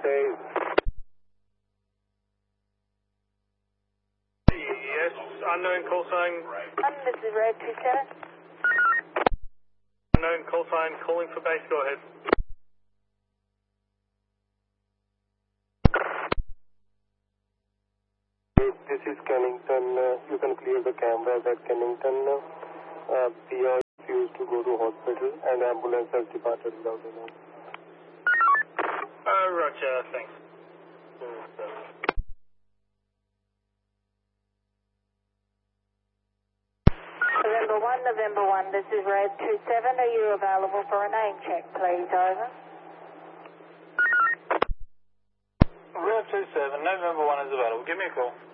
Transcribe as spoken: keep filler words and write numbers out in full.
days. Yes, unknown call sign. Um, this is Red two seven. Unknown call sign, calling for base, go ahead. This is Kennington. Uh, you can clear the cameras at Kennington. Uh, we are refused to go to hospital and ambulance has departed without a name. Uh, roger, thanks. November one, November one, this is Red two seven. Are you available for a name check, please? Over. Red two seven, November one is available. Give me a call.